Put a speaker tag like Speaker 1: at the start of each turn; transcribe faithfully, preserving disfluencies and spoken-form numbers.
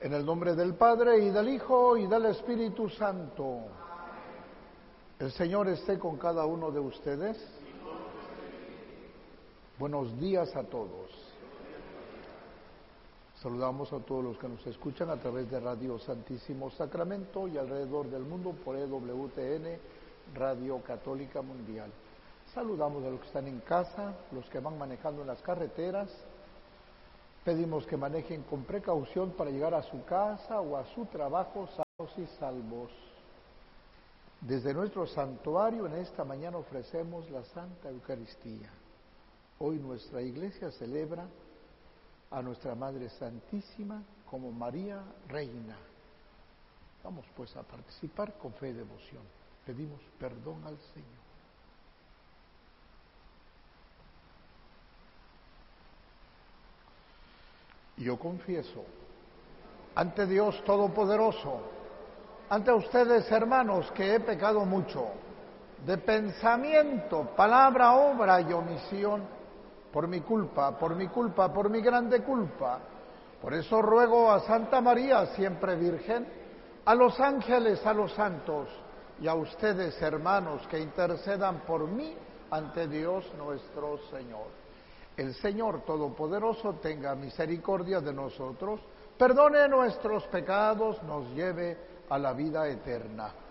Speaker 1: En el nombre del Padre, y del Hijo, y del Espíritu Santo. El Señor esté con cada uno de ustedes. Buenos días a todos. Saludamos a todos los que nos escuchan a través de Radio Santísimo Sacramento y alrededor del mundo por E W T N, Radio Católica Mundial. Saludamos a los que están en casa, los que van manejando en las carreteras. Pedimos que manejen con precaución para llegar a su casa o a su trabajo sanos y salvos. Desde nuestro santuario en esta mañana ofrecemos la Santa Eucaristía. Hoy nuestra iglesia celebra a nuestra Madre Santísima como María Reina. Vamos pues a participar con fe y devoción. Pedimos perdón al Señor. Yo confieso ante Dios Todopoderoso, ante ustedes, hermanos, que he pecado mucho, de pensamiento, palabra, obra y omisión, por mi culpa, por mi culpa, por mi grande culpa. Por eso ruego a Santa María, siempre Virgen, a los ángeles, a los santos, y a ustedes, hermanos, que intercedan por mí ante Dios nuestro Señor. El Señor Todopoderoso tenga misericordia de nosotros, perdone nuestros pecados, nos lleve a la vida eterna.